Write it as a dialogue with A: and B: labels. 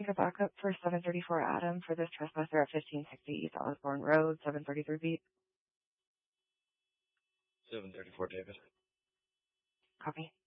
A: take a backup for 734 Adam for this trespasser at 1560 East Osborne Road, 733 beat.
B: 734 David.
A: Copy.